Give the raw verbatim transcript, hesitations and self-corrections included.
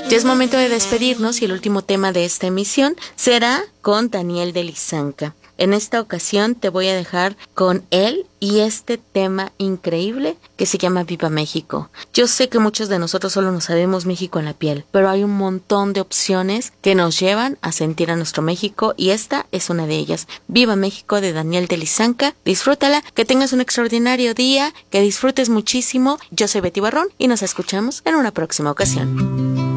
Ya es momento de despedirnos y el último tema de esta emisión será con Daniel de Lizanca. En esta ocasión te voy a dejar con él y este tema increíble que se llama Viva México. Yo sé que muchos de nosotros solo nos sabemos México en la piel, pero hay un montón de opciones que nos llevan a sentir a nuestro México y esta es una de ellas. Viva México de Daniel de Lizanca. Disfrútala, que tengas un extraordinario día, que disfrutes muchísimo. Yo soy Betty Barrón y nos escuchamos en una próxima ocasión.